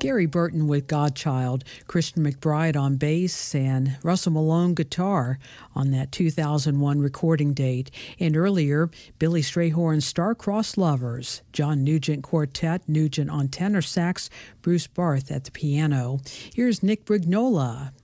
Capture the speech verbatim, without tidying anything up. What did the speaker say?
Gary Burton with Godchild, Christian McBride on bass, and Russell Malone guitar on that two thousand one recording date. And earlier, Billy Strayhorn's Star-Crossed Lovers, John Nugent Quartet, Nugent on tenor sax, Bruce Barth at the piano. Here's Nick Brignola